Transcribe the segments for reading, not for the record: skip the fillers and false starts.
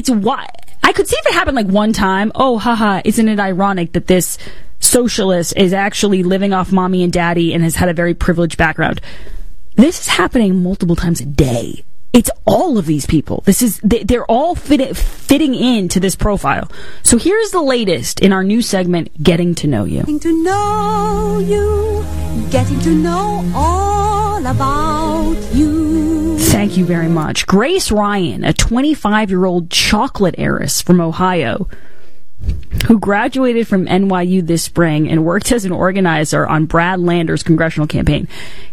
it's why I could see if it happened like one time. Oh, haha, isn't it ironic that this socialist is actually living off mommy and daddy and has had a very privileged background? This is happening multiple times a day. It's all of these people. They're all fitting into this profile. So here's the latest in our new segment, Getting to Know You. Getting to know you, getting to know all about you. Thank you very much. Grace Ryan, a 25-year-old chocolate heiress from Ohio, who graduated from NYU this spring and worked as an organizer on Brad Lander's congressional campaign.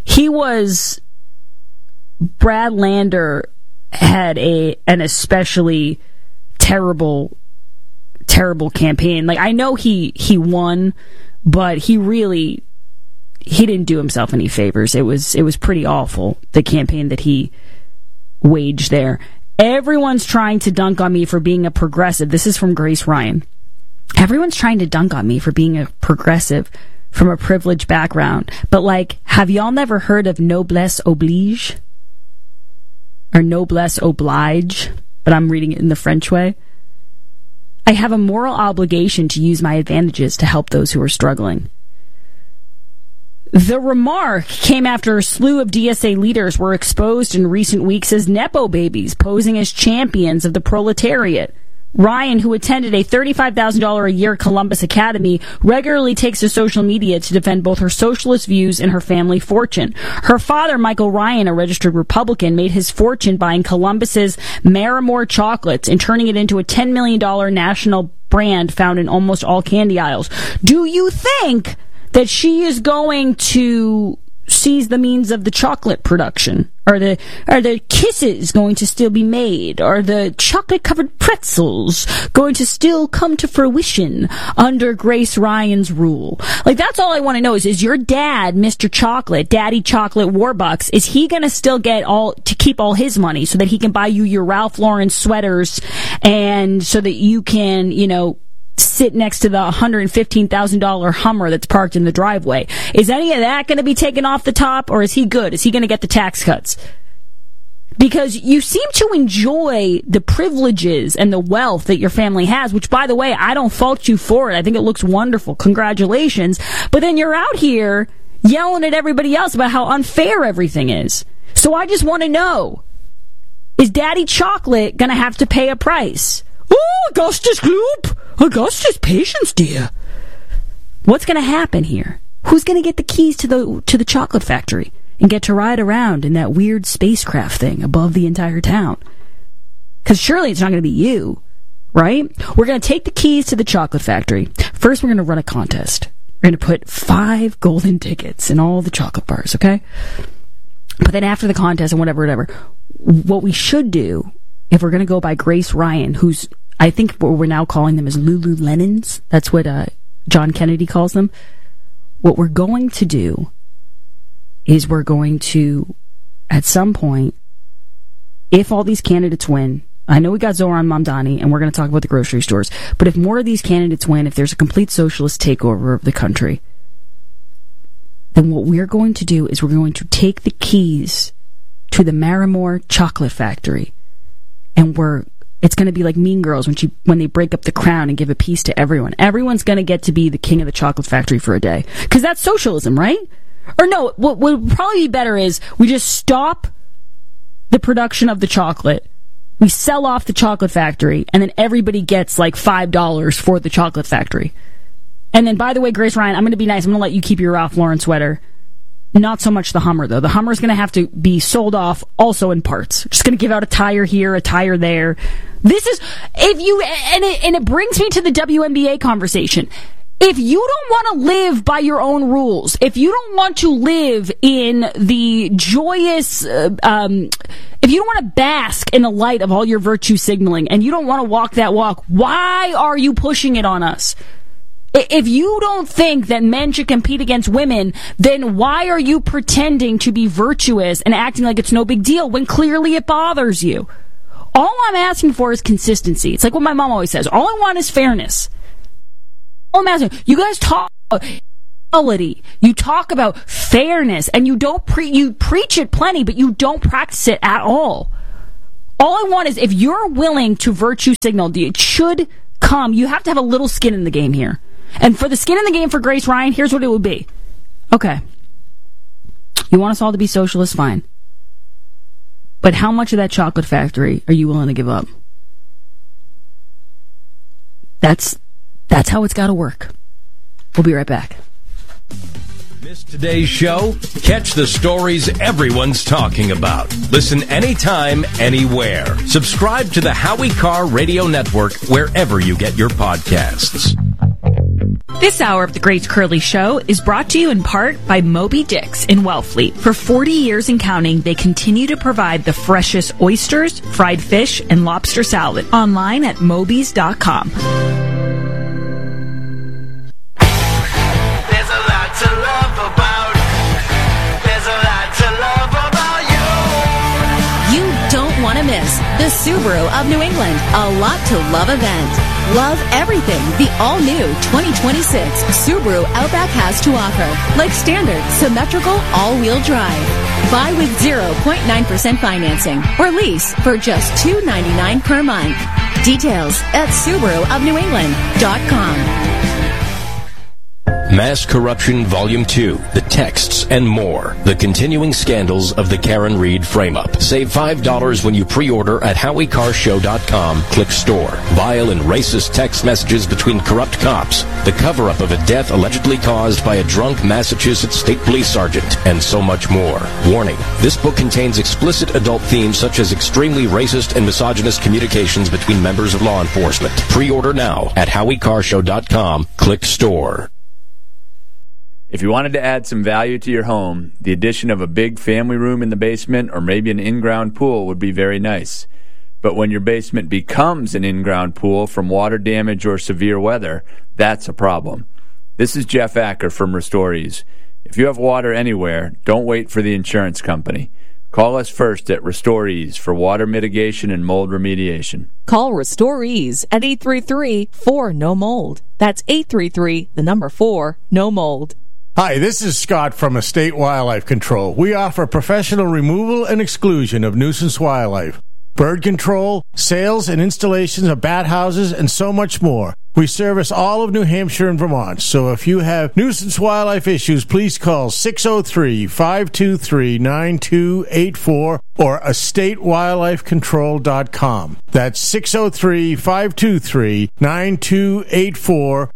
Brad Lander had an especially terrible campaign. Like, I know he won, but he didn't do himself any favors. It was pretty awful, the campaign that he waged there. Everyone's trying to dunk on me for being a progressive. This is from Grace Ryan. Everyone's trying to dunk on me for being a progressive from a privileged background. But, like, have y'all never heard of noblesse oblige? Or noblesse oblige? But I'm reading it in the French way. I have a moral obligation to use my advantages to help those who are struggling. The remark came after a slew of DSA leaders were exposed in recent weeks as Nepo babies, posing as champions of the proletariat. Ryan, who attended a $35,000 a year Columbus Academy, regularly takes to social media to defend both her socialist views and her family fortune. Her father, Michael Ryan, a registered Republican, made his fortune buying Columbus's Marimore chocolates and turning it into a $10 million national brand found in almost all candy aisles. Do you think that she is going to seize the means of the chocolate production? Are the kisses going to still be made? Are the chocolate-covered pretzels going to still come to fruition under Grace Ryan's rule? Like, that's all I want to know is your dad, Mr. Chocolate, Daddy Chocolate Warbucks, is he going to still get to keep all his money so that he can buy you your Ralph Lauren sweaters and so that you can, sit next to the $115,000 Hummer that's parked in the driveway? Is any of that going to be taken off the top, or is he good? Is he going to get the tax cuts? Because you seem to enjoy the privileges and the wealth that your family has, which, by the way, I don't fault you for it. I think it looks wonderful. Congratulations. But then you're out here yelling at everybody else about how unfair everything is. So I just want to know, is Daddy Chocolate going to have to pay a price? Oh, Augustus Gloop! Augustus, patience, dear. What's going to happen here? Who's going to get the keys to the chocolate factory and get to ride around in that weird spacecraft thing above the entire town? Because surely it's not going to be you, right? We're going to take the keys to the chocolate factory. First, we're going to run a contest. We're going to put 5 golden tickets in all the chocolate bars, okay? But then after the contest and whatever, what we should do, if we're going to go by Grace Ryan, who's, I think what we're now calling them is Lululemons. That's what John Kennedy calls them. What we're going to do is we're going to, at some point, if all these candidates win, I know we got Zoran Mamdani, and we're going to talk about the grocery stores, but if more of these candidates win, if there's a complete socialist takeover of the country, then what we're going to do is we're going to take the keys to the Marimore chocolate factory, and it's going to be like Mean Girls when they break up the crown and give a piece to everyone. Everyone's going to get to be the king of the chocolate factory for a day. Because that's socialism, right? Or no, what would probably be better is we just stop the production of the chocolate, we sell off the chocolate factory, and then everybody gets like $5 for the chocolate factory. And then, by the way, Grace Ryan, I'm going to be nice. I'm going to let you keep your Ralph Lauren sweater. Not so much the Hummer, though. The Hummer's going to have to be sold off also in parts. Just going to give out a tire here, a tire there. This is, and it brings me to the WNBA conversation. If you don't want to live by your own rules, if you don't want to live in the joyous, if you don't want to bask in the light of all your virtue signaling, and you don't want to walk that walk, why are you pushing it on us? If you don't think that men should compete against women, then why are you pretending to be virtuous and acting like it's no big deal when clearly it bothers you? All I'm asking for is consistency. It's like what my mom always says. All I want is fairness. All I'm asking, you guys talk about equality. You talk about fairness, and you don't you preach it plenty, but you don't practice it at all. All I want is if you're willing to virtue signal, it should come. You have to have a little skin in the game here. And for the skin in the game for Grace Ryan, here's what it would be. Okay. You want us all to be socialists? Fine. But how much of that chocolate factory are you willing to give up? That's how it's got to work. We'll be right back. Missed today's show? Catch the stories everyone's talking about. Listen anytime, anywhere. Subscribe to the Howie Carr Radio Network wherever you get your podcasts. This hour of the Great Curly Show is brought to you in part by Moby Dick's in Wellfleet. For 40 years and counting, they continue to provide the freshest oysters, fried fish, and lobster salad. Online at mobys.com. Miss the Subaru of New England, a lot to love event. Love everything the all-new 2026 Subaru Outback has to offer, like standard, symmetrical, all-wheel drive. Buy with 0.9% financing or lease for just $299 per month. Details at SubaruofNewEngland.com. Mass Corruption Volume 2, The Texts and More. The continuing scandals of the Karen Reed frame-up. Save $5 when you pre-order at HowieCarrShow.com. Click Store. Vile and racist text messages between corrupt cops. The cover-up of a death allegedly caused by a drunk Massachusetts State Police Sergeant. And so much more. Warning. This book contains explicit adult themes such as extremely racist and misogynist communications between members of law enforcement. Pre-order now at HowieCarrShow.com. Click Store. If you wanted to add some value to your home, the addition of a big family room in the basement or maybe an in-ground pool would be very nice. But when your basement becomes an in-ground pool from water damage or severe weather, that's a problem. This is Jeff Acker from Restorees. If you have water anywhere, don't wait for the insurance company. Call us first at Restorees for water mitigation and mold remediation. Call Restorees at 833-4-NO-MOLD. That's 833-4-NO-MOLD. Hi, this is Scott from Estate Wildlife Control. We offer professional removal and exclusion of nuisance wildlife, bird control, sales and installations of bat houses, and so much more. We service all of New Hampshire and Vermont, so if you have nuisance wildlife issues, please call 603-523-9284 or estatewildlifecontrol.com. That's 603-523-9284 or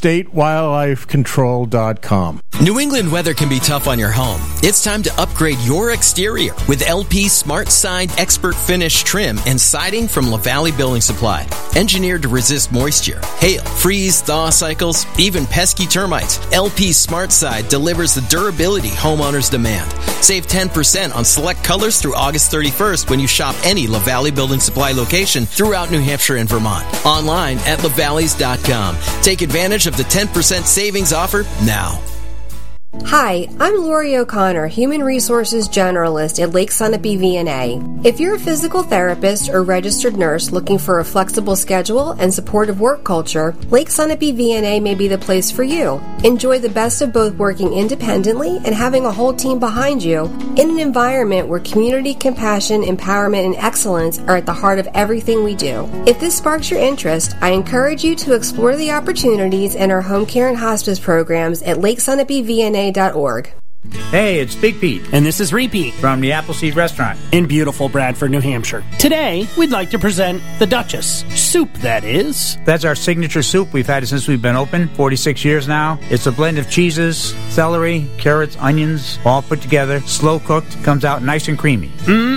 estatewildlifecontrol.com. New England weather can be tough on your home. It's time to upgrade your exterior with LP Smart Side Expert Finish trim and siding from LaValle Building Supply. Engineered to resist moisture, hail, freeze, thaw cycles, even pesky termites, LP Smart Side delivers the durability homeowners demand. Save 10% on select colors through August 31st when you shop any LaValle Building Supply location throughout New Hampshire and Vermont. Online at lavalleys.com. Take advantage of the 10% savings offer now. Hi, I'm Lori O'Connor, Human Resources Generalist at Lake Sunapee VNA. If you're a physical therapist or registered nurse looking for a flexible schedule and supportive work culture, Lake Sunapee VNA may be the place for you. Enjoy the best of both working independently and having a whole team behind you in an environment where community, compassion, empowerment, and excellence are at the heart of everything we do. If this sparks your interest, I encourage you to explore the opportunities in our home care and hospice programs at LakeSunapeeVNA.org. Hey, it's Big Pete. And this is Repeat from the Appleseed Restaurant in beautiful Bradford, New Hampshire. Today, we'd like to present the Duchess. Soup, that is. That's our signature soup. We've had it since we've been open, 46 years now. It's a blend of cheeses, celery, carrots, onions, all put together, slow cooked, comes out nice and creamy.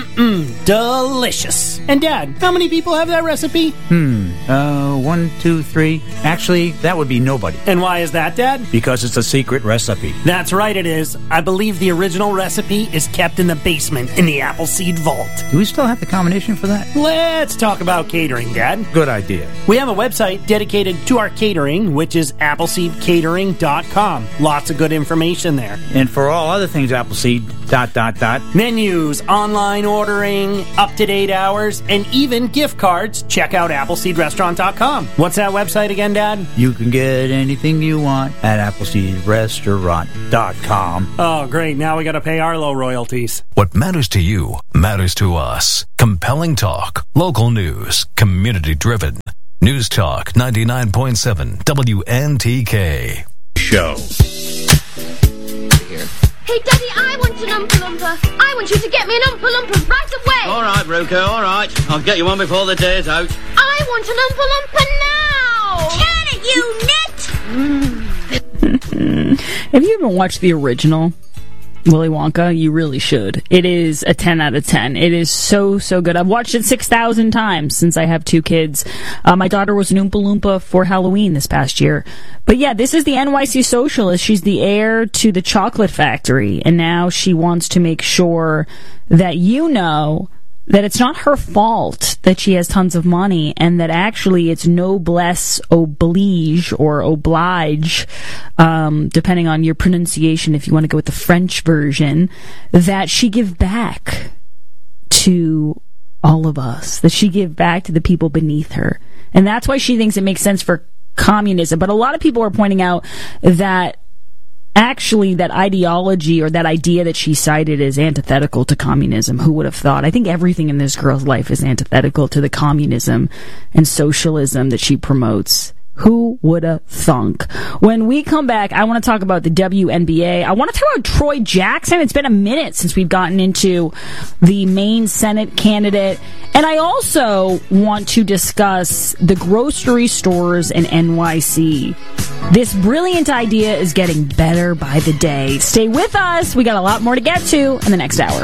Delicious. And Dad, how many people have that recipe? 1, 2, 3. Actually, that would be nobody. And why is that, Dad? Because it's a secret recipe. That's right, it is. I believe the original recipe is kept in the basement in the Appleseed Vault. Do we still have the combination for that? Let's talk about catering, Dad. Good idea. We have a website dedicated to our catering, which is AppleseedCatering.com. Lots of good information there. And for all other things Appleseed, ... menus, online ordering, up-to-date hours, and even gift cards, check out AppleseedRestaurant.com. What's that website again, Dad? You can get anything you want at AppleseedRestaurant.com. Oh, great. Now we got to pay Arlo royalties. What matters to you matters to us. Compelling talk, local news, community-driven. News Talk 99.7 WNTK. Show. Hey, Daddy, I want an Oompa Loompa. I want you to get me an Oompa Loompa right away. All right, Ruka, all right. I'll get you one before the day's out. I want an Oompa Loompa now. Can you, Nit? Have you ever watched the original Willy Wonka? You really should. It is a 10 out of 10. It is so, so good. I've watched it 6,000 times since I have 2 kids. My daughter was an Oompa Loompa for Halloween this past year. But yeah, this is the NYC Socialist. She's the heir to the chocolate factory, and now she wants to make sure that you know that it's not her fault that she has tons of money, and that actually it's noblesse oblige, or oblige, depending on your pronunciation if you want to go with the French version, that she give back to all of us, that she give back to the people beneath her. And that's why she thinks it makes sense for communism. But a lot of people are pointing out that actually that ideology, or that idea that she cited, is antithetical to communism. Who would have thought? I think everything in this girl's life is antithetical to the communism and socialism that she promotes. Who would have thunk? When we come back, I want to talk about the WNBA. I want to talk about Troy Jackson. It's been a minute since we've gotten into the Maine Senate candidate. And I also want to discuss the grocery stores in NYC. This brilliant idea is getting better by the day. Stay with us. We got a lot more to get to in the next hour.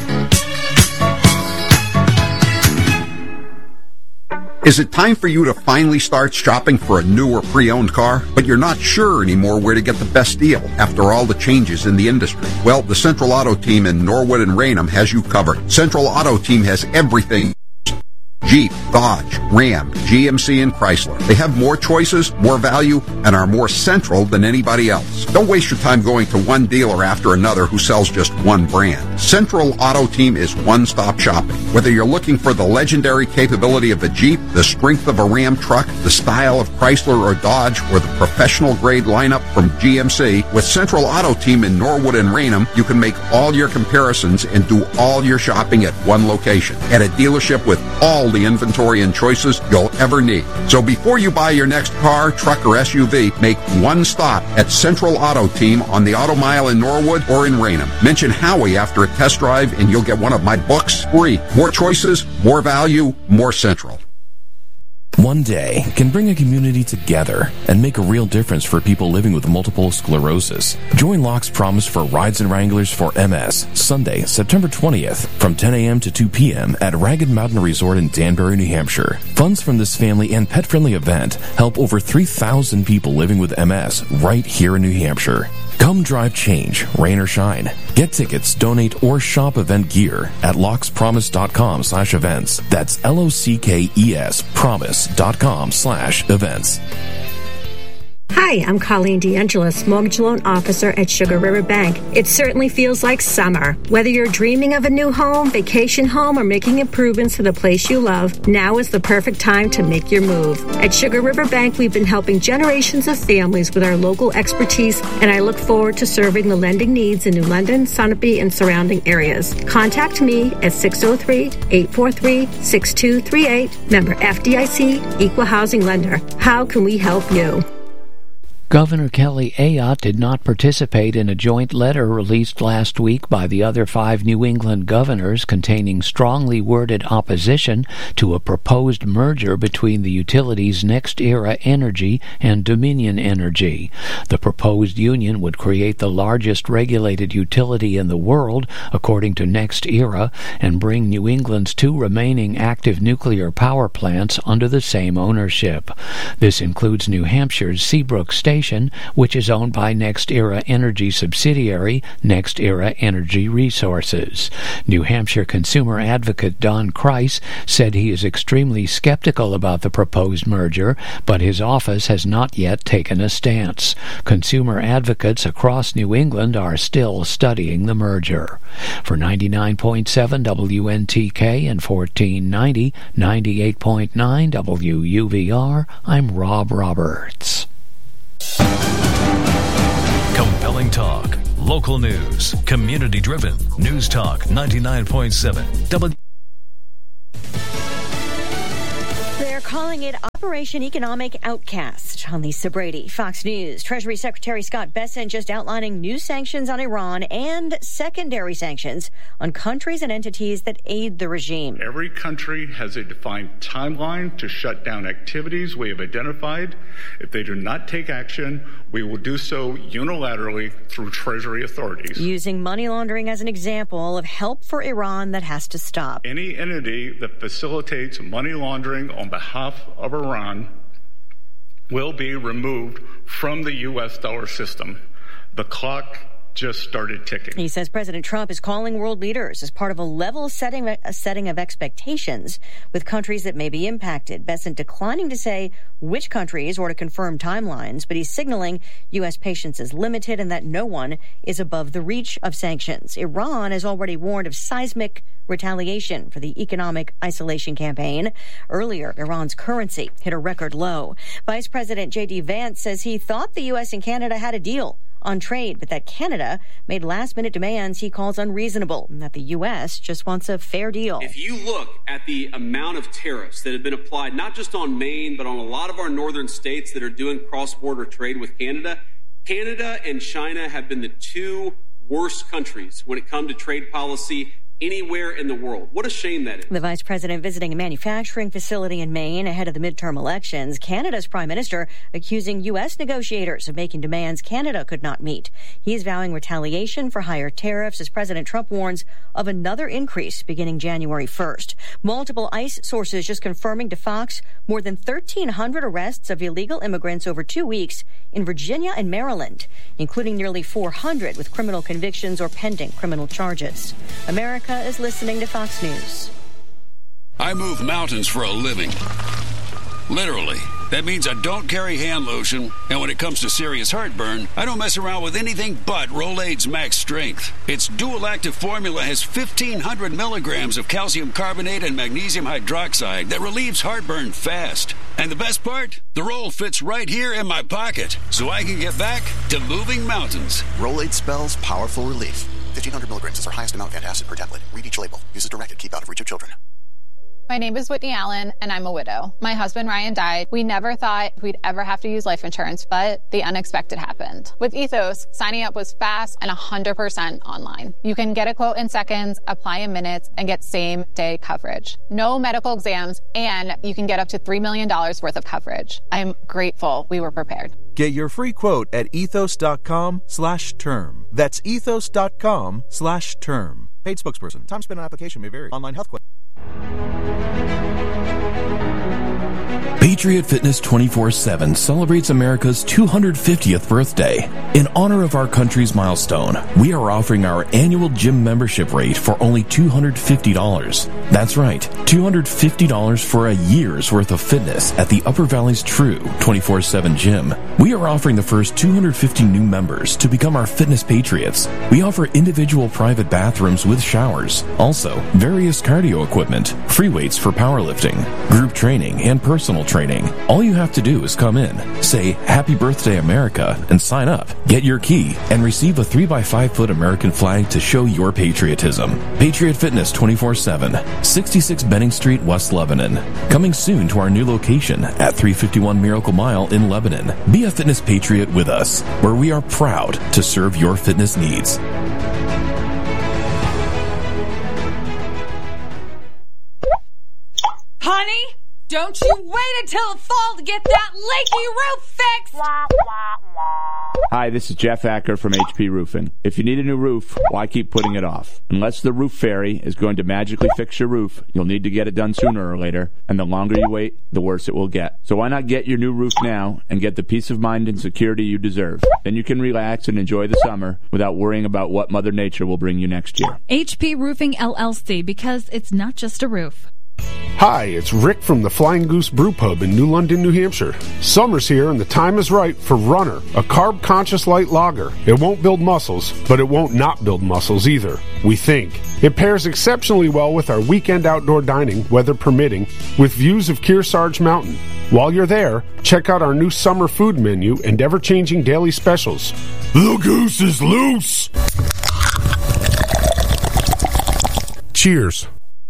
Is it time for you to finally start shopping for a new or pre-owned car, but you're not sure anymore where to get the best deal after all the changes in the industry? Well, the Central Auto Team in Norwood and Raynham has you covered. Central Auto Team has everything: Jeep, Dodge, Ram, GMC, and Chrysler. They have more choices, more value, and are more central than anybody else. Don't waste your time going to one dealer after another who sells just one brand. Central Auto Team is one-stop shopping. Whether you're looking for the legendary capability of a Jeep, the strength of a Ram truck, the style of Chrysler or Dodge, or the professional-grade lineup from GMC, with Central Auto Team in Norwood and Raynham, you can make all your comparisons and do all your shopping at one location, at a dealership with all the inventory and choices you'll ever need. So before you buy your next car, truck, or SUV, make one stop at Central Auto Team on the Auto Mile in Norwood or in Raynham. Mention Howie after a test drive and you'll get one of my books free. More choices, more value, more Central. One day can bring a community together and make a real difference for people living with multiple sclerosis. Join Locke's Promise for Rides and Wranglers for MS, Sunday, September 20th, from 10 a.m. to 2 p.m. at Ragged Mountain Resort in Danbury, New Hampshire. Funds from this family and pet-friendly event help over 3,000 people living with MS right here in New Hampshire. Come drive change, rain or shine. Get tickets, donate, or shop event gear at lockspromise.com/events. That's LOCKES promise.com/events. Hi, I'm Colleen DeAngelis, Mortgage Loan Officer at Sugar River Bank. It certainly feels like summer. Whether you're dreaming of a new home, vacation home, or making improvements to the place you love, now is the perfect time to make your move. At Sugar River Bank, we've been helping generations of families with our local expertise, and I look forward to serving the lending needs in New London, Sunapee, and surrounding areas. Contact me at 603-843-6238. Member FDIC, Equal Housing Lender. How can we help you? Governor Kelly Ayotte did not participate in a joint letter released last week by the other 5 New England governors containing strongly worded opposition to a proposed merger between the utilities NextEra Energy and Dominion Energy. The proposed union would create the largest regulated utility in the world, according to NextEra, and bring New England's 2 remaining active nuclear power plants under the same ownership. This includes New Hampshire's Seabrook Station, which is owned by NextEra Energy subsidiary NextEra Energy Resources. New Hampshire consumer advocate Don Kreis said he is extremely skeptical about the proposed merger, but his office has not yet taken a stance. Consumer advocates across New England are still studying the merger. For 99.7 WNTK and 1490, 98.9 WUVR, I'm Rob Roberts. Compelling talk, Local news, community driven. News Talk 99.7 W. They're calling it Operation Economic Outcast. On Lisa Brady, Fox News. Treasury Secretary Scott Bessent just outlining new sanctions on Iran and secondary sanctions on countries and entities that aid the regime. Every country has a defined timeline to shut down activities we have identified. If they do not take action, we will do so unilaterally through Treasury authorities. Using money laundering as an example of help for Iran that has to stop. Any entity that facilitates money laundering on behalf of Iran will be removed from the U.S. dollar system. The clock just started ticking. He says President Trump is calling world leaders as part of a level setting of expectations with countries that may be impacted. Bessent declining to say which countries or to confirm timelines, but he's signaling U.S. patience is limited and that no one is above the reach of sanctions. Iran has already warned of seismic retaliation for the economic isolation campaign. Earlier, Iran's currency hit a record low. Vice President J.D. Vance says he thought the U.S. and Canada had a deal on trade, but that Canada made last-minute demands he calls unreasonable, and that the U.S. just wants a fair deal. If you look at the amount of tariffs that have been applied, not just on Maine, but on a lot of our northern states that are doing cross-border trade with Canada, Canada and China have been the two worst countries when it comes to trade policy anywhere in the world. What a shame that is. The vice president visiting a manufacturing facility in Maine ahead of the midterm elections. Canada's prime minister accusing U.S. negotiators of making demands Canada could not meet. He is vowing retaliation for higher tariffs as President Trump warns of another increase beginning January 1st. Multiple ICE sources just confirming to Fox more than 1,300 arrests of illegal immigrants over 2 weeks in Virginia and Maryland, including nearly 400 with criminal convictions or pending criminal charges. America is listening to Fox News. I move mountains for a living. Literally. That means I don't carry hand lotion, and when it comes to serious heartburn, I don't mess around with anything but Rolaids Max Strength. Its dual-active formula has 1,500 milligrams of calcium carbonate and magnesium hydroxide that relieves heartburn fast. And the best part? The roll fits right here in my pocket, so I can get back to moving mountains. Rolaids spells powerful relief. 1,500 milligrams is our highest amount of antacid per tablet. Read each label. Use as directed. Keep out of reach of children. My name is Whitney Allen, and I'm a widow. My husband, Ryan, died. We never thought we'd ever have to use life insurance, but the unexpected happened. With Ethos, signing up was fast and 100% online. You can get a quote in seconds, apply in minutes, and get same-day coverage. No medical exams, and you can get up to $3 million worth of coverage. I'm grateful we were prepared. Get your free quote at ethos.com/term. That's ethos.com/term. Paid spokesperson. Time spent on application may vary. Online health question. Patriot Fitness 24/7 celebrates America's 250th birthday. In honor of our country's milestone, we are offering our annual gym membership rate for only $250. That's right, $250 for a year's worth of fitness at the Upper Valley's true 24/7 gym. We are offering the first 250 new members to become our fitness patriots. We offer individual private bathrooms with showers, also various cardio equipment, free weights for powerlifting, group training, and personal training. All you have to do is come in, say Happy Birthday America, and sign up. Get your key and receive a 3x5 foot American flag to show your patriotism. Patriot Fitness 24/7, 66 Benning Street, West Lebanon. Coming soon to our new location at 351 Miracle Mile in Lebanon. Be a fitness patriot with us, where we are proud to serve your fitness needs. Honey, don't you wait until the fall to get that leaky roof fixed! Hi, this is Jeff Acker from HP Roofing. If you need a new roof, why keep putting it off? Unless the roof fairy is going to magically fix your roof, you'll need to get it done sooner or later, and the longer you wait, the worse it will get. So why not get your new roof now and get the peace of mind and security you deserve? Then you can relax and enjoy the summer without worrying about what Mother Nature will bring you next year. HP Roofing LLC, because it's not just a roof. Hi, it's Rick from the Flying Goose Brew Pub in New London, New Hampshire. Summer's here and the time is right for Runner, a carb-conscious light lager. It won't build muscles, but it won't not build muscles either, we think. It pairs exceptionally well with our weekend outdoor dining, weather permitting, with views of Kearsarge Mountain. While you're there, check out our new summer food menu and ever-changing daily specials. The goose is loose! Cheers.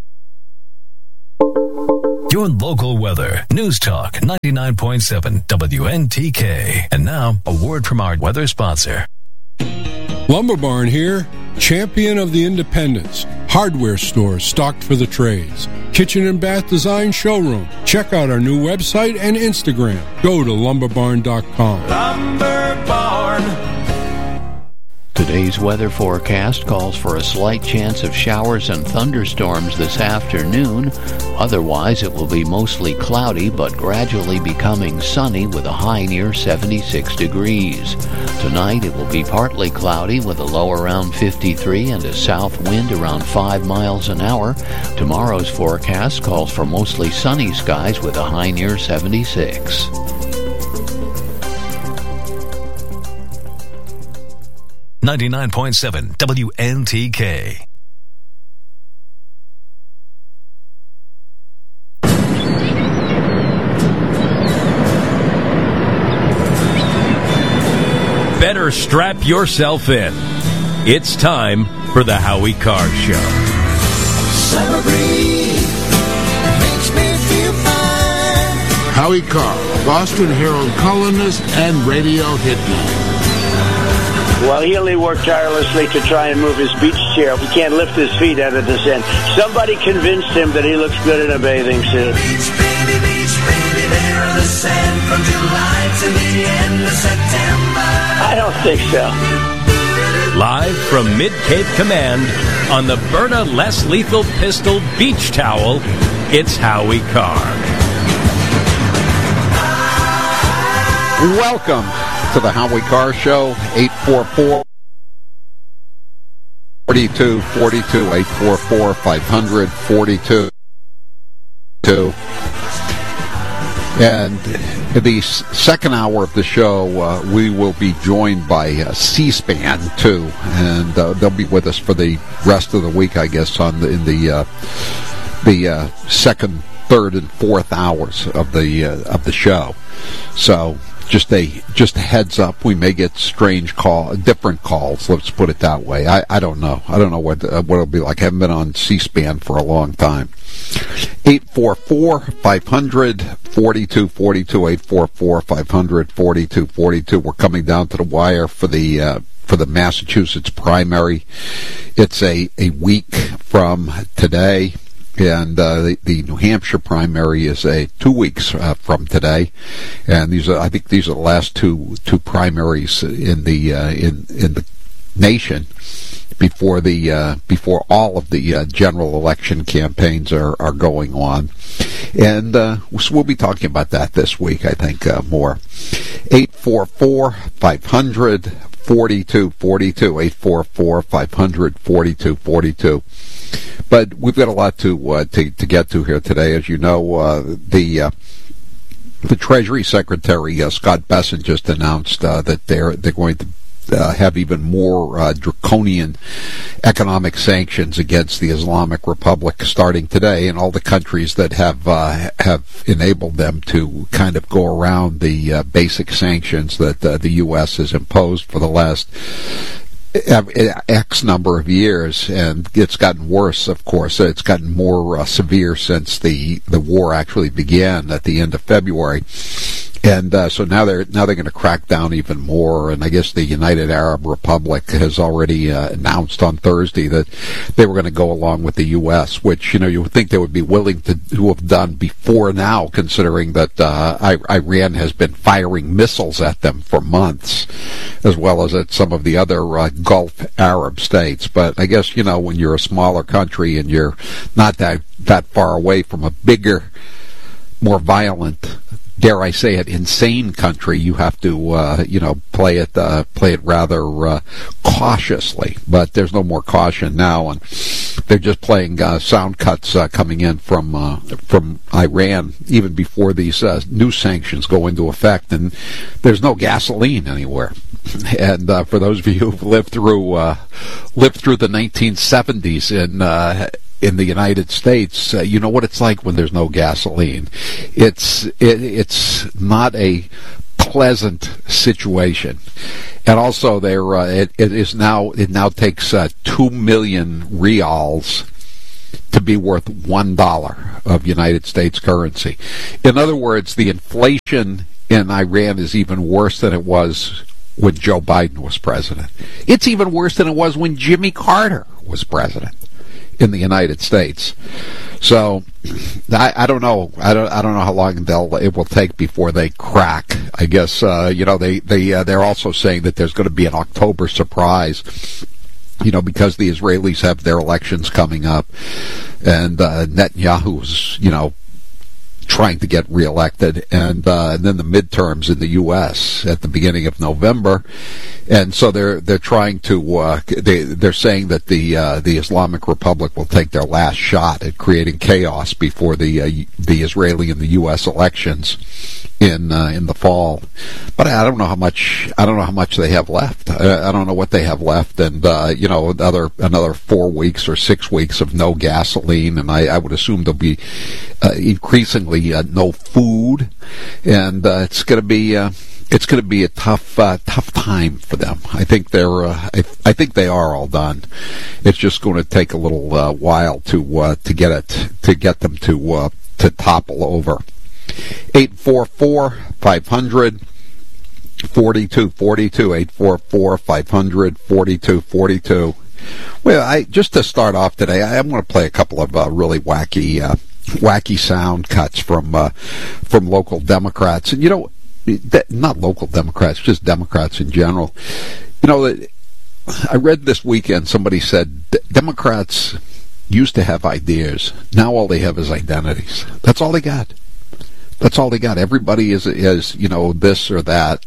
Your local weather. News Talk 99.7 WNTK. And now, a word from our weather sponsor. Lumber Barn here, champion of the independents. Hardware stores stocked for the trades. Kitchen and bath design showroom. Check out our new website and Instagram. Go to lumberbarn.com. Lumber Barn. Today's weather forecast calls for a slight chance of showers and thunderstorms this afternoon. Otherwise, it will be mostly cloudy, but gradually becoming sunny with a high near 76 degrees. Tonight, it will be partly cloudy with a low around 53 and a south wind around 5 miles an hour. Tomorrow's forecast calls for mostly sunny skies with a high near 76. 99.7 WNTK. Better strap yourself in. It's time for the Howie Carr Show. Summer breeze makes me feel fine. Howie Carr, Boston Herald columnist and radio hitman. Well, Healy worked tirelessly to try and move his beach chair. He can't lift his feet out of this end. Somebody convinced him that he looks good in a bathing suit. Beach, baby, there are the sand from July to the end of September. I don't think so. Live from Mid-Cape Command on the Berna Less Lethal Pistol Beach Towel, it's Howie Carr. Welcome to the Howie Carr Show, 844-4242, 844-500-42. And the second hour of the show, we will be joined by C-SPAN, too. And they'll be with us for the rest of the week, I guess, in the second, third, and fourth hours of the show. So just a heads up, we may get different calls. Let's put it that way. I don't know. I don't know what it'll be like. I haven't been on C-SPAN for a long time. 844-500-4242. 844-500-4242. We're coming down to the wire for the Massachusetts primary. It's a week from today. And the New Hampshire primary is 2 weeks from today, and I think these are the last two primaries in the nation before all of the general election campaigns are going on, and so we'll be talking about that this week. I think more. 844-500-4242. 844-500-4242. But we've got a lot to get to here today. As you know, the Treasury Secretary Scott Bessent just announced that they're going to have even more draconian economic sanctions against the Islamic Republic starting today, and all the countries that have enabled them to kind of go around the basic sanctions that the U.S. has imposed for the last X number of years, and it's gotten worse, of course. It's gotten more severe since the war actually began at the end of February. And so now they're going to crack down even more. And I guess the United Arab Republic has already announced on Thursday that they were going to go along with the U.S., which you would think they would be willing to have done before now, considering that Iran has been firing missiles at them for months, as well as at some of the other Gulf Arab states. But I guess when you're a smaller country and you're not that far away from a bigger, more violent, dare I say it, insane country, you have to, play it rather cautiously. But there's no more caution now, and they're just playing sound cuts coming in from Iran even before these new sanctions go into effect, and there's no gasoline anywhere. And for those of you who've lived through the 1970s in the United States, you know what it's like when there's no gasoline. It's not a pleasant situation. And also, it now takes 2 million rials to be worth $1 of United States currency. In other words, the inflation in Iran is even worse than it was when Joe Biden was president. It's even worse than it was when Jimmy Carter was president in the United States. So I don't know. I don't know how long it will take before they crack. I guess they're also saying that there's going to be an October surprise. Because the Israelis have their elections coming up, and Netanyahu's trying to get reelected, and then the midterms in the U.S. at the beginning of November, and so they're trying to they're saying that the Islamic Republic will take their last shot at creating chaos before the Israeli and the U.S. elections in the fall. But I don't know how much they have left. I don't know what they have left, and another 4 weeks or 6 weeks of no gasoline, and I would assume there'll be increasingly no food, and it's going to be a tough time for them. I think they are all done. It's just going to take a little while to get them to topple over. 844-500-4242, 844-500-4242. Well, just to start off today, I want to play a couple of really wacky sound cuts from local Democrats, and not local Democrats, just Democrats in general. I read this weekend somebody said Democrats used to have ideas. Now all they have is identities. That's all they got. That's all they got. Everybody is this or that,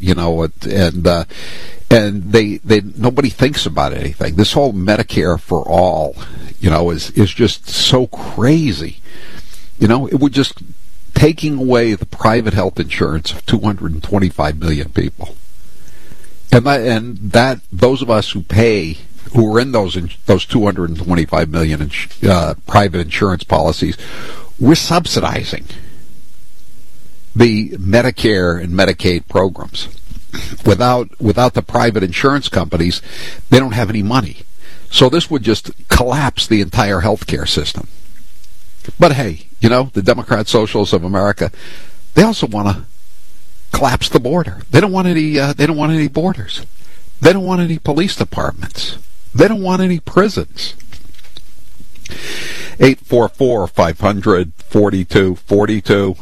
and they nobody thinks about anything. This whole Medicare for all, is just so crazy. It would just taking away the private health insurance of 225 million people, and that those of us who are in those 225 million private insurance policies, we're subsidizing the Medicare and Medicaid programs. Without the private insurance companies, they don't have any money. So this would just collapse the entire healthcare system. But hey, the Democrat Socialists of America, they also want to collapse the border. They don't want any. They don't want any borders. They don't want any police departments. They don't want any prisons. 844-500-4242.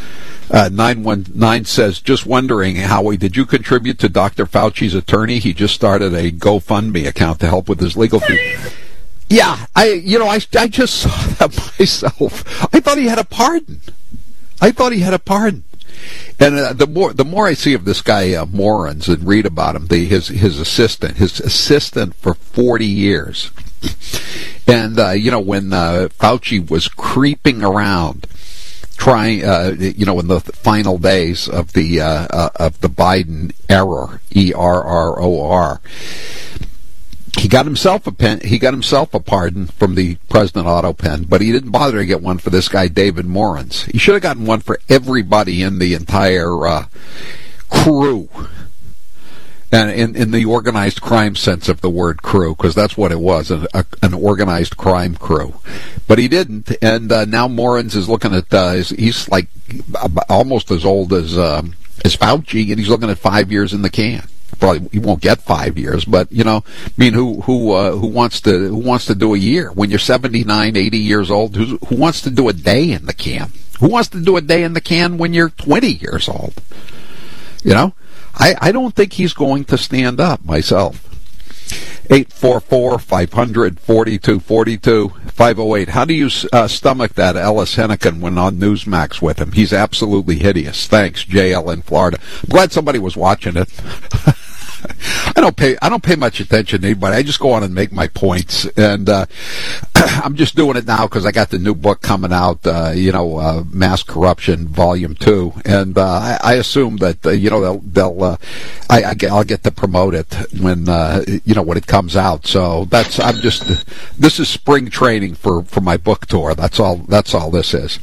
919 says, just wondering, Howie, did you contribute to Dr. Fauci's attorney? He just started a GoFundMe account to help with his legal fees. Yeah, I just saw that myself. I thought he had a pardon. And the more I see of this guy Morans and read about him, his assistant for 40 years, and when Fauci was creeping around, trying, in the final days of the Biden error, ERROR, he got himself a pardon from the President Auto Pen, but he didn't bother to get one for this guy David Morans. He should have gotten one for everybody in the entire crew, and in the organized crime sense of the word crew, because that's what it was, an organized crime crew. But he didn't, and now Morans is looking at he's like almost as old as Fauci, and he's looking at 5 years in the can. Probably he won't get 5 years, but who wants to do a year when you're 79, 80 years old? Who wants to do a day in the can? Who wants to do a day in the can when you're 20 years old? I don't think he's going to stand up myself. 844-500-4242, 508. How do you stomach that Ellis Hennigan when on Newsmax with him? He's absolutely hideous. Thanks, JL in Florida. I'm glad somebody was watching it. I don't pay much attention to anybody. I just go on and make my points, and I'm just doing it now because I got the new book coming out, Mass Corruption Volume 2, and I assume that I'll get to promote it when when it comes out. So this is spring training for my book tour. That's all this is.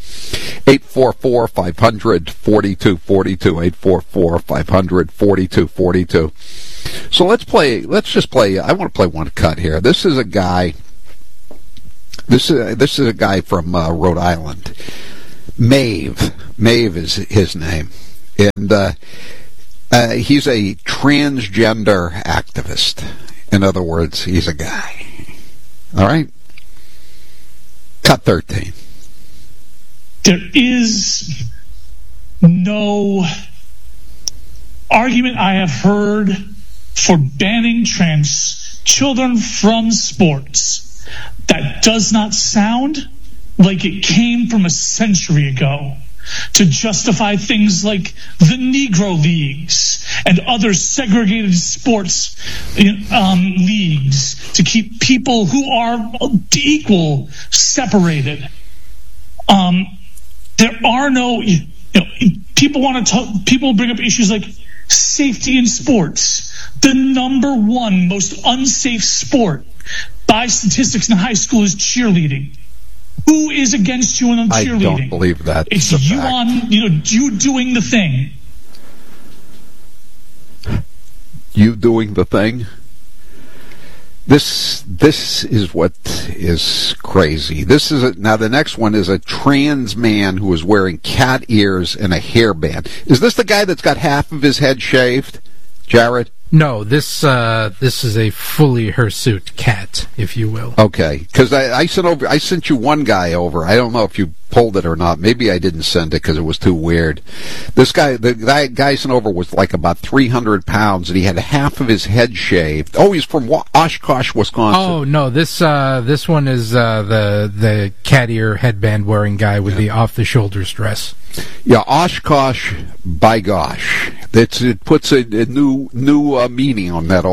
844-500-4242. 844-500-4242. So let's just play. I want to play one cut here. This is a guy. This is a guy from Rhode Island. Maeve is his name, and he's a transgender activist. In other words, he's a guy. All right. Cut 13. There is no argument I have heard for banning trans children from sports that does not sound like it came from a century ago to justify things like the Negro Leagues and other segregated sports leagues to keep people who are equal separated. There are no, people bring up issues like safety in sports. The number one most unsafe sport by statistics in high school is cheerleading. Who is against you in cheerleading? I don't believe that. It's you you doing the thing. You doing the thing? This is what is crazy. Now the next one is a trans man who is wearing cat ears and a hairband. Is this the guy that's got half of his head shaved, Jared? No, this is a fully hirsute cat, if you will. Okay, because I sent you one guy over. I don't know if you pulled it or not. Maybe I didn't send it because it was too weird. The guy sent over was like about 300 pounds, and he had half of his head shaved. Oh, he's from Oshkosh, Wisconsin. Oh no, this one is the cat ear headband wearing guy with the off the shoulders dress. Yeah, Oshkosh, by gosh, it puts a new meaning on that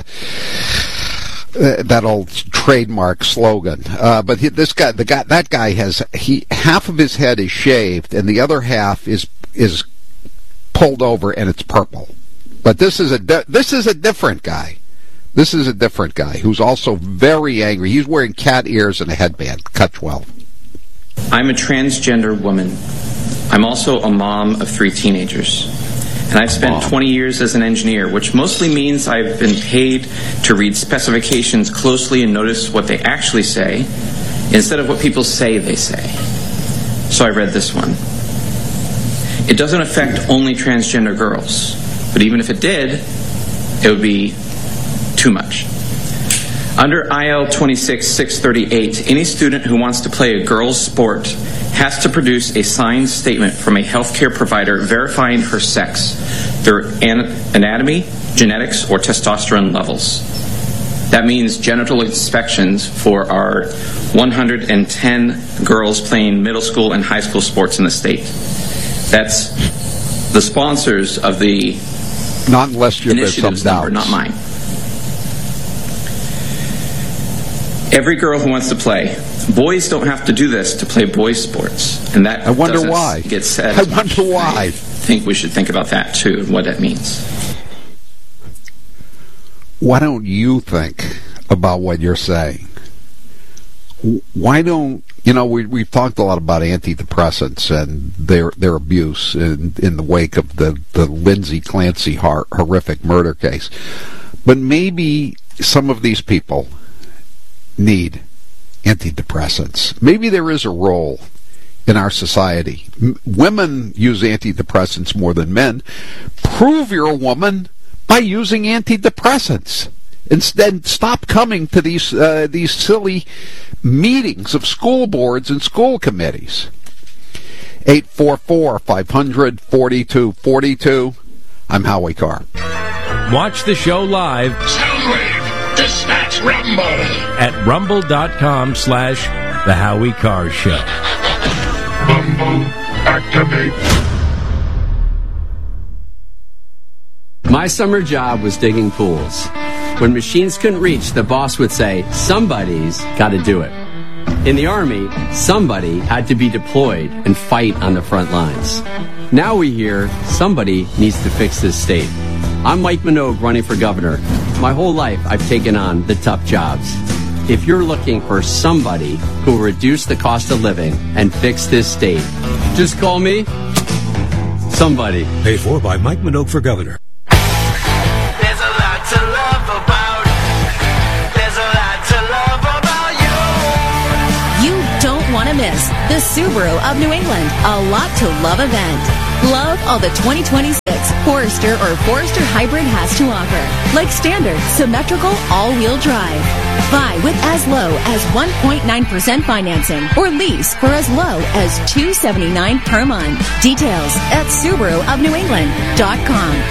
old trademark slogan. But that guy has half of his head is shaved and the other half is pulled over and it's purple. But this is a different guy. This is a different guy who's also very angry. He's wearing cat ears and a headband. Cut 12. I'm a transgender woman. I'm also a mom of 3 teenagers. And I've spent 20 years as an engineer, which mostly means I've been paid to read specifications closely and notice what they actually say instead of what people say they say. So I read this one. It doesn't affect only transgender girls, but even if it did, it would be too much. Under IL 26-638, any student who wants to play a girl's sport has to produce a signed statement from a healthcare provider verifying her sex, their anatomy, genetics, or testosterone levels. That means genital inspections for our 110 girls playing middle school and high school sports in the state. That's the sponsors of the initiative's number, not mine. Every girl who wants to play. Boys don't have to do this to play boys' sports, and that I wonder why. Get said. I wonder why. I think we should think about that too, and what that means. Why don't you think about what you're saying? Why don't we've talked a lot about antidepressants and their abuse in the wake of the Lindsay Clancy horrific murder case, but maybe some of these people need antidepressants. Maybe there is a role in our society. Women use antidepressants more than men. Prove you're a woman by using antidepressants. Instead, stop coming to these silly meetings of school boards and school committees. 844-500-4242. I'm Howie Carr. Watch the show live. Soundwave. Dispatch Rumble at rumble.com/The Howie Carr Show. Rumble activate. My summer job was digging pools. When machines couldn't reach, the boss would say, somebody's got to do it. In the Army, somebody had to be deployed and fight on the front lines. Now we hear somebody needs to fix this state. I'm Mike Minogue running for governor. My whole life I've taken on the tough jobs. If you're looking for somebody who will reduce the cost of living and fix this state, just call me somebody. Paid for by Mike Minogue for governor. There's a lot to love about. There's a lot to love about you. You don't want to miss the Subaru of New England A Lot to Love event. Love all the 2026 Forester or Forester Hybrid has to offer, like standard, symmetrical, all-wheel drive. Buy with as low as 1.9% financing or lease for as low as $279 per month. Details at SubaruofNewEngland.com.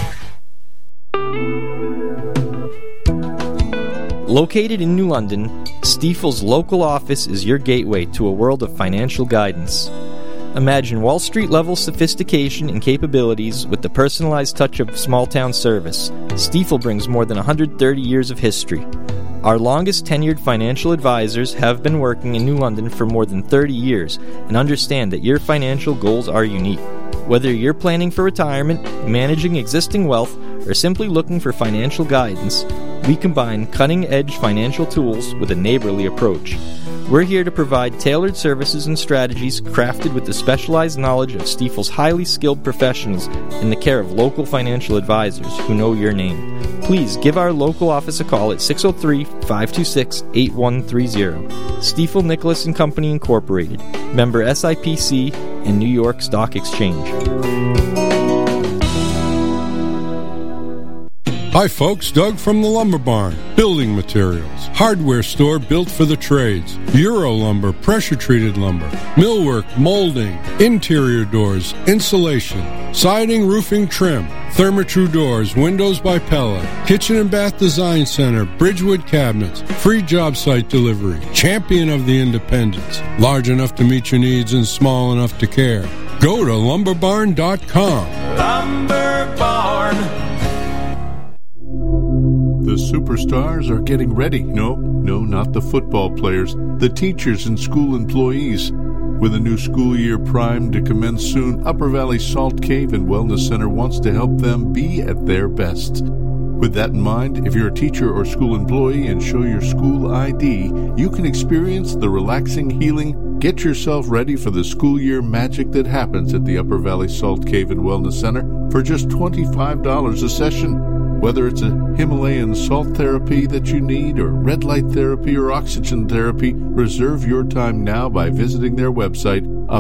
Located in New London, Stifel's local office is your gateway to a world of financial guidance. Imagine Wall Street-level sophistication and capabilities with the personalized touch of small-town service. Stifel brings more than 130 years of history. Our longest tenured financial advisors have been working in New London for more than 30 years and understand that your financial goals are unique. Whether you're planning for retirement, managing existing wealth, or simply looking for financial guidance, we combine cutting-edge financial tools with a neighborly approach. We're here to provide tailored services and strategies crafted with the specialized knowledge of Stifel's highly skilled professionals in the care of local financial advisors who know your name. Please give our local office a call at 603-526-8130. Stifel Nicholas & Company Incorporated, member SIPC and New York Stock Exchange. Hi folks, Doug from the Lumber Barn. Building materials, hardware store built for the trades, Euro lumber, pressure-treated lumber, millwork, molding, interior doors, insulation, siding, roofing, trim, Therma-Tru doors, windows by Pella, kitchen and bath design center, Bridgewood cabinets, free job site delivery, champion of the independents, large enough to meet your needs and small enough to care. Go to lumberbarn.com. Lumber Barn. The superstars are getting ready. No, not the football players. The teachers and school employees. With a new school year primed to commence soon, Upper Valley Salt Cave and Wellness Center wants to help them be at their best. With that in mind, if you're a teacher or school employee and show your school ID, you can experience the relaxing healing. Get yourself ready for the school year magic that happens at the Upper Valley Salt Cave and Wellness Center for just $25 a session. Whether it's a Himalayan salt therapy that you need, or red light therapy or oxygen therapy, reserve your time now by visiting their website,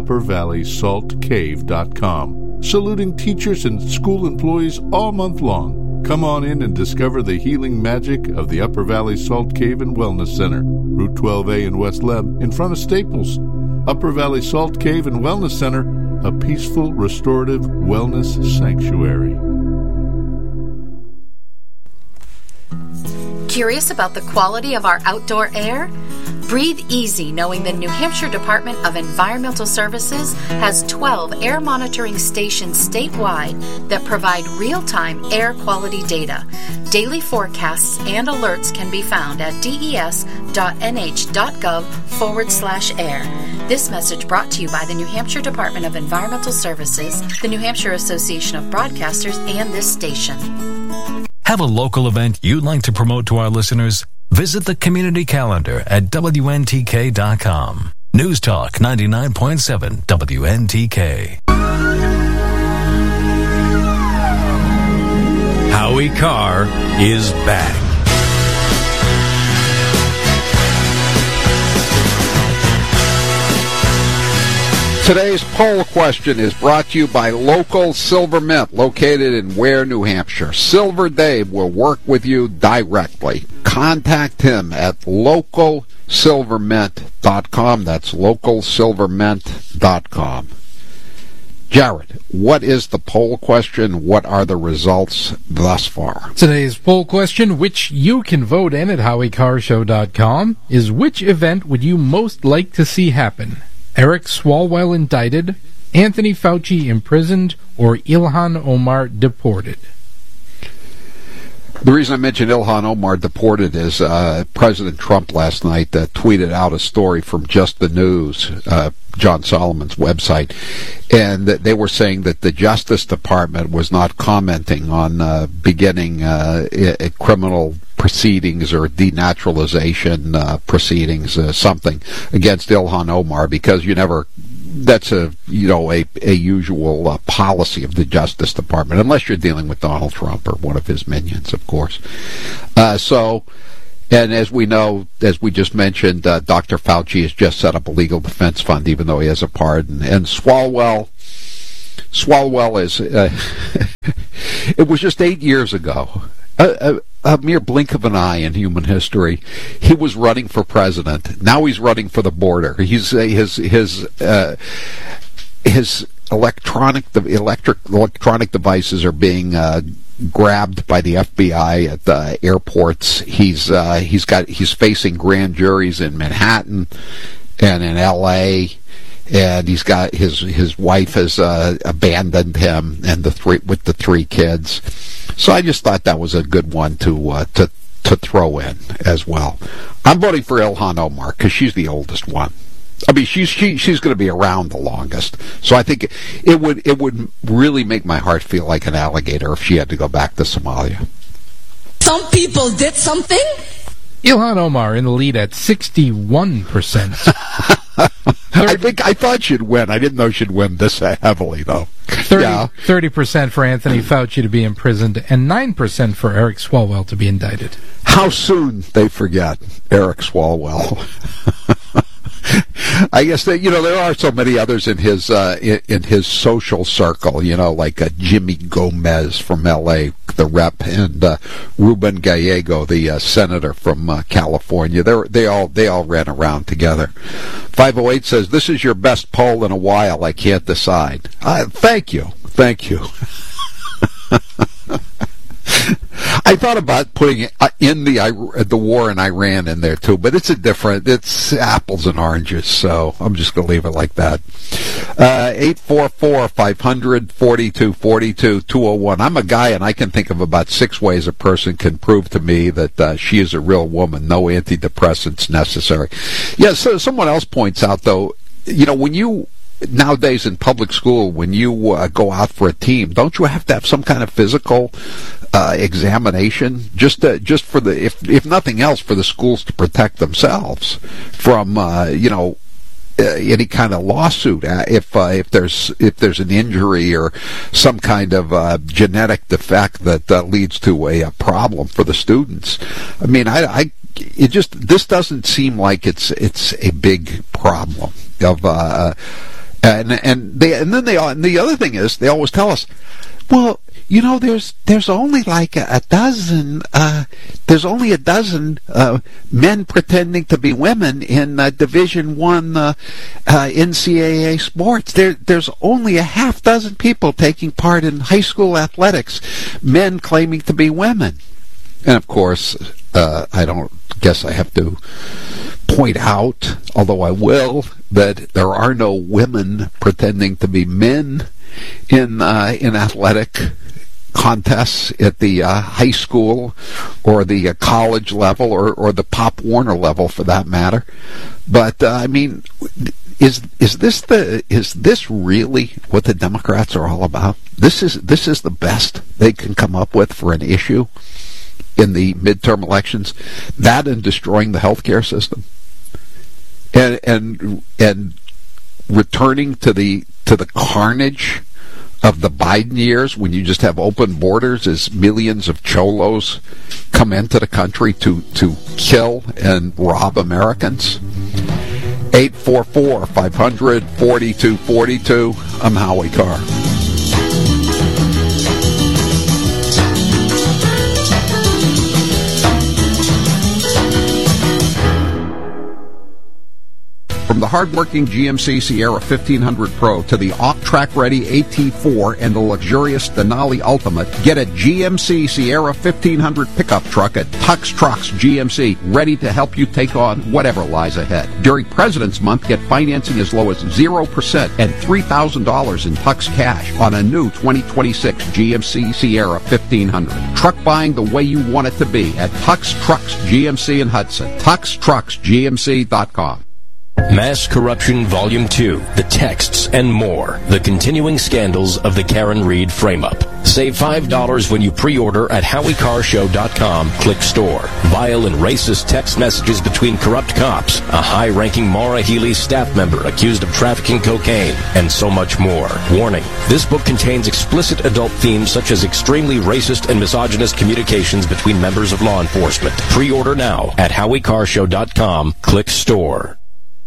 uppervalleysaltcave.com. Saluting teachers and school employees all month long. Come on in and discover the healing magic of the Upper Valley Salt Cave and Wellness Center, Route 12A in West Leb, in front of Staples. Upper Valley Salt Cave and Wellness Center, a peaceful, restorative wellness sanctuary. Curious about the quality of our outdoor air? Breathe easy knowing the New Hampshire Department of Environmental Services has 12 air monitoring stations statewide that provide real-time air quality data. Daily forecasts and alerts can be found at des.nh.gov/air. This message brought to you by the New Hampshire Department of Environmental Services, the New Hampshire Association of Broadcasters, and this station. Have a local event you'd like to promote to our listeners? Visit the community calendar at WNTK.com. News Talk 99.7 WNTK. Howie Carr is back. Today's poll question is brought to you by Local Silver Mint, located in Ware, New Hampshire. Silver Dave will work with you directly. Contact him at localsilvermint.com. That's localsilvermint.com. Jared, what is the poll question? What are the results thus far? Today's poll question, which you can vote in at HowieCarrShow.com, is which event would you most like to see happen? Eric Swalwell indicted, Anthony Fauci imprisoned, or Ilhan Omar deported? The reason I mentioned Ilhan Omar deported is President Trump last night tweeted out a story from Just the News, John Solomon's website, and they were saying that the Justice Department was not commenting on beginning criminal proceedings or denaturalization proceedings, something against Ilhan Omar, because that's a usual policy of the Justice Department, unless you're dealing with Donald Trump or one of his minions, of course. And as we know, as we just mentioned, Dr. Fauci has just set up a legal defense fund, even though he has a pardon. And Swalwell is, it was just 8 years ago, a mere blink of an eye in human history. He was running for president. Now he's running for the border. He's his electronic devices are being grabbed by the FBI at the airports. He's facing grand juries in Manhattan and in L.A., and he's got his wife has abandoned him and the three kids. So I just thought that was a good one to throw in as well. I'm voting for Ilhan Omar because she's the oldest one. I mean, she's going to be around the longest. So I think it would really make my heart feel like an alligator if she had to go back to Somalia. Some people did something. Ilhan Omar in the lead at 61%. I thought she'd win. I didn't know she'd win this heavily, though. 30% for Anthony Fauci to be imprisoned, and 9% for Eric Swalwell to be indicted. How soon they forget Eric Swalwell. I guess that there are so many others in his social circle, like Jimmy Gomez from L.A., the rep, and Ruben Gallego, the senator from California. They all ran around together. 508 says, "This is your best poll in a while. I can't decide." Thank you. I thought about putting in the war in Iran in there too, but it's apples and oranges, so I'm just going to leave it like that. 844-500-4242-201. I'm a guy, and I can think of about 6 ways a person can prove to me that she is a real woman. No antidepressants necessary. Yeah, so someone else points out, though, when you nowadays in public school, when you go out for a team, don't you have to have some kind of physical examination, just for if nothing else, for the schools to protect themselves from any kind of lawsuit if there's an injury or some kind of genetic defect that leads to a problem for the students. I mean, this doesn't seem like it's a big problem of. And the other thing is, they always tell us, well, there's only like a dozen men pretending to be women in Division I NCAA sports. There's only a half dozen people taking part in high school athletics, men claiming to be women. And of course, I don't guess I have to point out, although I will, that there are no women pretending to be men in athletic contests at the high school or the college level or the Pop Warner level, for that matter. But I mean, is this really what the Democrats are all about? This is the best they can come up with for an issue in the midterm elections, that and destroying the healthcare system, and returning to the carnage of the Biden years, when you just have open borders as millions of cholos come into the country to kill and rob Americans. 844-500-4242. I'm Howie Carr. From the hardworking GMC Sierra 1500 Pro to the off-track ready AT4 and the luxurious Denali Ultimate, get a GMC Sierra 1500 pickup truck at Tux Trucks GMC, ready to help you take on whatever lies ahead. During President's Month, get financing as low as 0% and $3,000 in Tux cash on a new 2026 GMC Sierra 1500. Truck buying the way you want it to be at Tux Trucks GMC in Hudson. TuxTrucksGMC.com. Mass Corruption Volume 2, The Texts and More, the continuing scandals of the Karen Reed frame-up. Save $5 when you pre-order at HowieCarShow.com. Click Store. Vile and racist text messages between corrupt cops, a high-ranking Maura Healey staff member accused of trafficking cocaine, and so much more. Warning, this book contains explicit adult themes such as extremely racist and misogynist communications between members of law enforcement. Pre-order now at HowieCarShow.com. Click Store.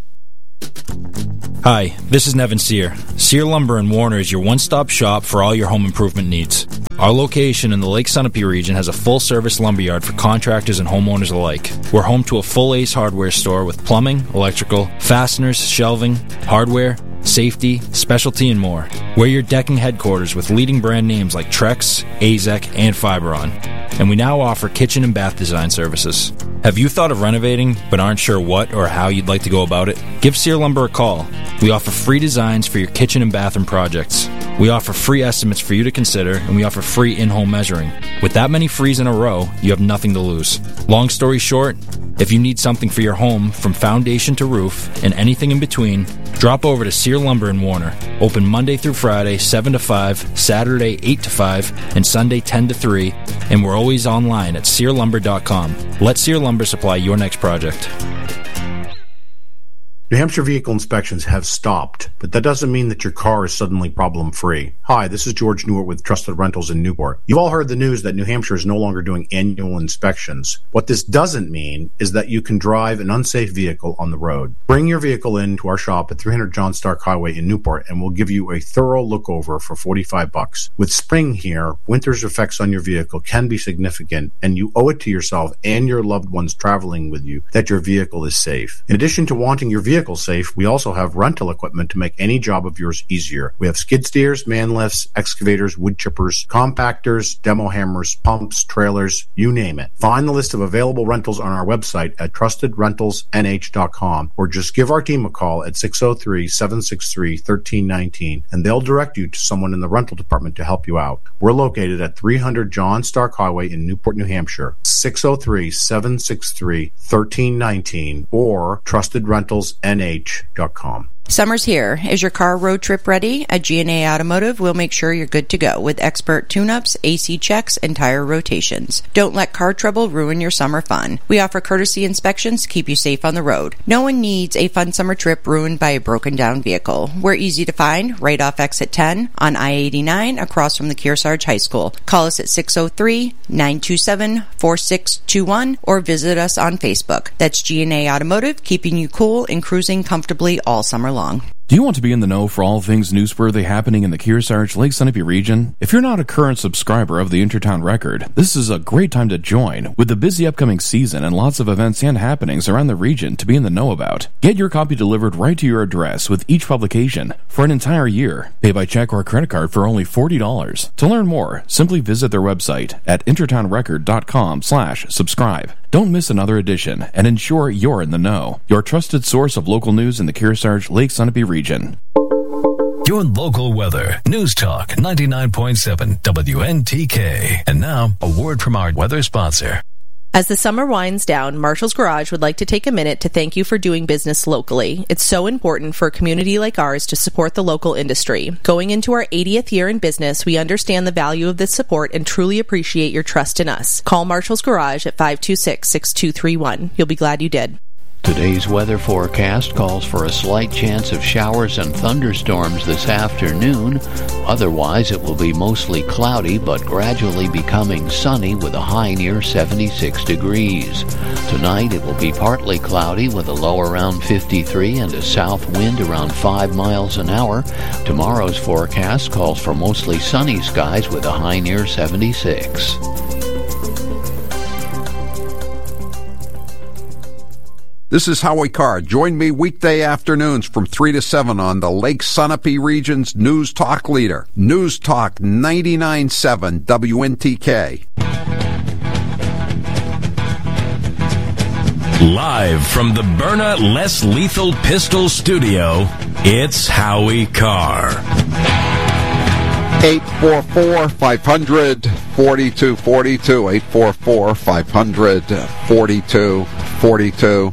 Hi, this is Nevin Sear. Sear Lumber and Warner is your one-stop shop for all your home improvement needs. Our location in the Lake Sunapee region has a full-service lumberyard for contractors and homeowners alike. We're home to a full Ace Hardware store with plumbing, electrical, fasteners, shelving, hardware, safety, specialty, and more. We're your decking headquarters with leading brand names like Trex, AZEK, and Fiberon. And we now offer kitchen and bath design services. Have you thought of renovating but aren't sure what or how you'd like to go about it? Give Sear Lumber a call. We offer free designs for your kitchen and bathroom projects. We offer free estimates for you to consider, and we offer free in-home measuring. With that many frees in a row, you have nothing to lose. Long story short, if you need something for your home from foundation to roof and anything in between, drop over to Sear Lumber and Warner. Open Monday through Friday, 7 to 5, Saturday, 8 to 5, and Sunday, 10 to 3, and we're always online at SearLumber.com. Let Sear Lumber supply your next project. New Hampshire vehicle inspections have stopped, but that doesn't mean that your car is suddenly problem-free. Hi, this is George Newart with Trusted Rentals in Newport. You've all heard the news that New Hampshire is no longer doing annual inspections. What this doesn't mean is that you can drive an unsafe vehicle on the road. Bring your vehicle in to our shop at 300 John Stark Highway in Newport, and we'll give you a thorough look-over for $45. With spring here, winter's effects on your vehicle can be significant, and you owe it to yourself and your loved ones traveling with you that your vehicle is safe. In addition to wanting your vehicle safe, we also have rental equipment to make any job of yours easier. We have skid steers, man lifts, excavators, wood chippers, compactors, demo hammers, pumps, trailers, you name it. Find the list of available rentals on our website at trustedrentalsnh.com, or just give our team a call at 603-763-1319 and they'll direct you to someone in the rental department to help you out. We're located at 300 John Stark Highway in Newport, New Hampshire, 603-763-1319 or trustedrentalsnh.com. Summer's here. Is your car road trip ready? At G&A Automotive, we'll make sure you're good to go with expert tune-ups, AC checks, and tire rotations. Don't let car trouble ruin your summer fun. We offer courtesy inspections to keep you safe on the road. No one needs a fun summer trip ruined by a broken-down vehicle. We're easy to find right off exit 10 on I-89 across from the Kearsarge High School. Call us at 603-927-4621 or visit us on Facebook. That's G&A Automotive, keeping you cool and cruising comfortably all summer long. Do you want to be in the know for all things newsworthy happening in the Kearsarge, Lake Sunapee region? If you're not a current subscriber of the Intertown Record, this is a great time to join, with the busy upcoming season and lots of events and happenings around the region to be in the know about. Get your copy delivered right to your address with each publication for an entire year. Pay by check or credit card for only $40. To learn more, simply visit their website at intertownrecord.com/subscribe. Don't miss another edition and ensure you're in the know. Your trusted source of local news in the Kearsarge, Lake Sunapee region. Your local weather. News Talk 99.7 WNTK. And now, a word from our weather sponsor. As the summer winds down, Marshall's Garage would like to take a minute to thank you for doing business locally. It's so important for a community like ours to support the local industry. Going into our 80th year in business, we understand the value of this support and truly appreciate your trust in us. Call Marshall's Garage at 526-6231. You'll be glad you did. Today's weather forecast calls for a slight chance of showers and thunderstorms this afternoon. Otherwise, it will be mostly cloudy but gradually becoming sunny with a high near 76 degrees. Tonight, it will be partly cloudy with a low around 53 and a south wind around 5 miles an hour. Tomorrow's forecast calls for mostly sunny skies with a high near 76. This is Howie Carr. Join me weekday afternoons from 3 to 7 on the Lake Sunapee region's News Talk leader. News Talk 99.7 WNTK. Live from the Byrna Less Lethal Pistol Studio, it's Howie Carr. 844-500-4242. 844-500-4242.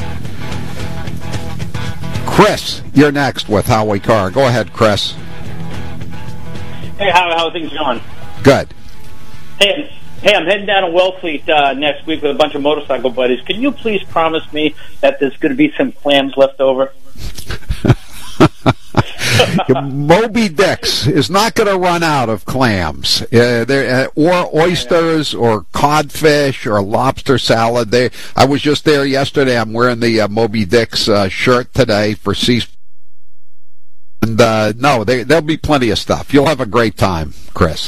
Chris, you're next with Howie Carr. Go ahead, Chris. Hey, how are things going? Good. Hey, I'm heading down to Wellfleet next week with a bunch of motorcycle buddies. Can you please promise me that there's going to be some clams left over? Moby Dick's is not going to run out of clams, or oysters, or codfish, or lobster salad. I was just there yesterday. I'm wearing the Moby Dick's shirt today for seafood. And no, there'll be plenty of stuff. You'll have a great time, Chris.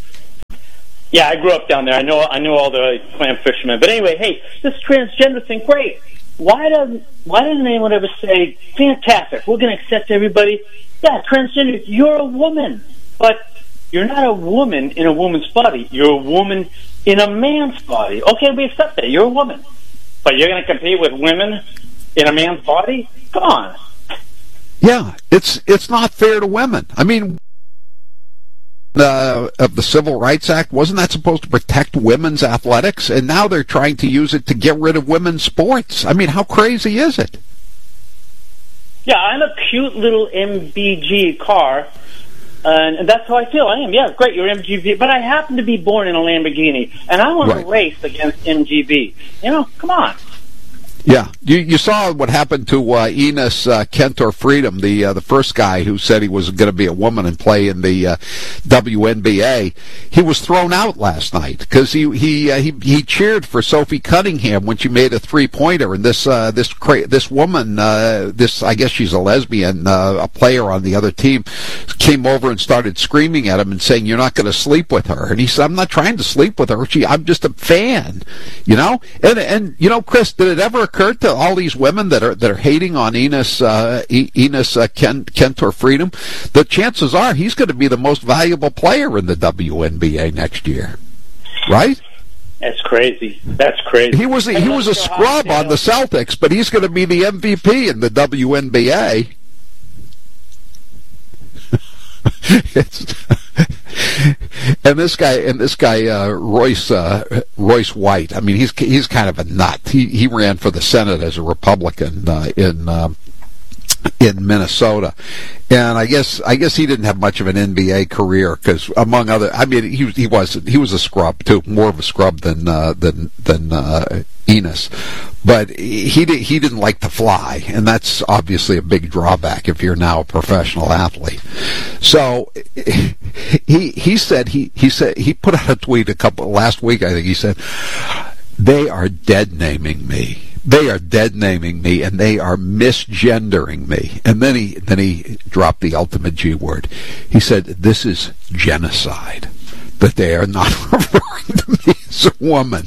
Yeah, I grew up down there. I know all the clam fishermen. But anyway, hey, this transgender thing, great. Why doesn't anyone ever say, fantastic, we're going to accept everybody? Yeah, transgender, you're a woman. But you're not a woman in a woman's body. You're a woman in a man's body. Okay, we accept that. You're a woman. But you're going to compete with women in a man's body? Come on. Yeah, it's not fair to women. I mean, of the Civil Rights Act, wasn't that supposed to protect women's athletics? And now they're trying to use it to get rid of women's sports. I mean, how crazy is it? Yeah, I'm a cute little MBG car, and that's how I feel. I am. Yeah, great, you're MGB, but I happen to be born in a Lamborghini, and I want to race against MGB. You know, come on. Yeah, you saw what happened to Enos Kentor Freedom, the first guy who said he was going to be a woman and play in the WNBA. He was thrown out last night because he cheered for Sophie Cunningham when she made a 3-pointer, and this woman, I guess she's a lesbian, a player on the other team, came over and started screaming at him and saying, "You're not going to sleep with her." And he said, "I'm not trying to sleep with her. I'm just a fan," you know. And you know, Chris, did it ever occur to all these women that are hating on Enos Kentor Freedom? The chances are he's going to be the most valuable player in the WNBA next year, right? That's crazy. That's crazy. He was a scrub on the Celtics, but he's going to be the MVP in the WNBA. And this guy, Royce White. I mean, he's kind of a nut. He ran for the Senate as a Republican in Minnesota, and I guess he didn't have much of an NBA career because, among other, I mean, he was a scrub too, more of a scrub than Enos, but he didn't like to fly, and that's obviously a big drawback if you're now a professional athlete. So he said he put out a tweet last week, I think. He said, "They are dead naming me. They are dead naming me, and they are misgendering me." And then he dropped the ultimate G word. He said, "This is genocide, that they are not referring to me as a woman."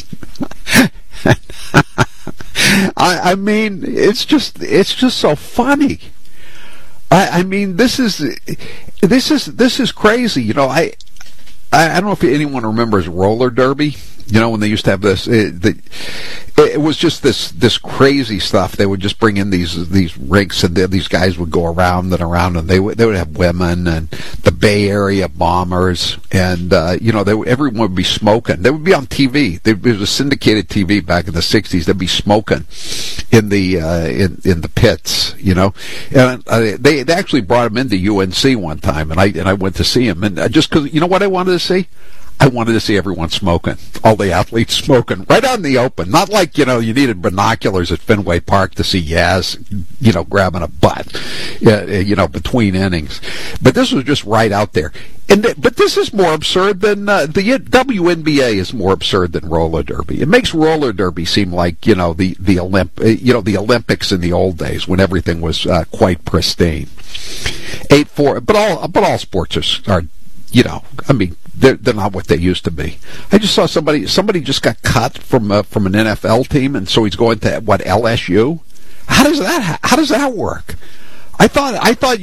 I mean, it's just so funny. I mean, this is crazy. You know, I don't know if anyone remembers roller derby. You know, when they used to have this, it was just this crazy stuff. They would just bring in these rinks, and these guys would go around, and they would have women and the Bay Area Bombers, and you know, everyone would be smoking. They would be on TV. It was a syndicated TV back in the '60s. They'd be smoking in the pits. You know, and they actually brought him into UNC one time, and I went to see him, and just because, you know what I wanted to see. I wanted to see everyone smoking, all the athletes smoking, right out in the open. Not like, you know, you needed binoculars at Fenway Park to see Yaz, you know, grabbing a butt, you know, between innings. But this was just right out there. But this is more absurd than the WNBA is more absurd than roller derby. It makes roller derby seem like, you know, the Olympics in the old days when everything was quite pristine. 8-4, but all sports are, you know, I mean, they're not what they used to be. I just saw somebody just got cut from an NFL team, and so he's going to LSU. How does that work? I thought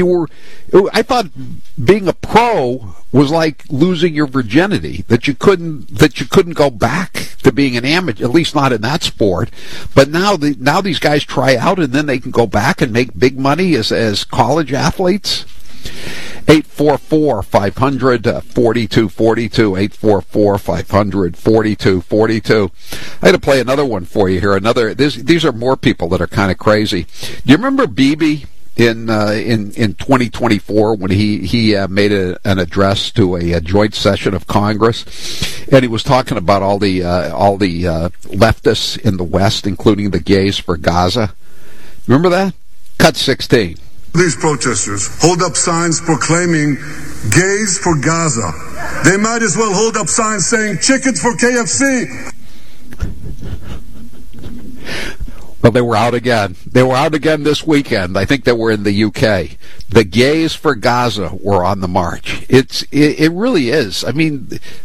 being a pro was like losing your virginity, that you couldn't go back to being an amateur, at least not in that sport. But now these guys try out and then they can go back and make big money as college athletes. 844-500-4242, 844-500-4242. I had to play another one for you here. These are more people that are kind of crazy. Do you remember Bibi in 2024 when he made an address to a joint session of Congress, and he was talking about all the leftists in the West, including the Gays for Gaza? Remember that? Cut 16. These protesters hold up signs proclaiming gays for Gaza. They might as well hold up signs saying chickens for KFC. Well, they were out again. They were out again this weekend. I think they were in the UK. The gays for Gaza were on the march. It really is. I mean,